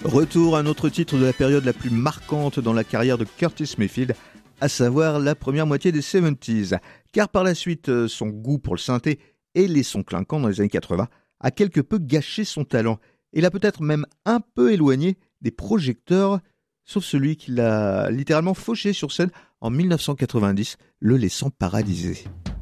Retour à un autre titre de la période la plus marquante dans la carrière de Curtis Mayfield, à savoir la première moitié des 70s. Car par la suite, son goût pour le synthé et les sons clinquants dans les années 80 a quelque peu gâché son talent. Et l'a peut-être même un peu éloigné des projecteurs, sauf celui qui l'a littéralement fauché sur scène en 1990, le laissant paralysé.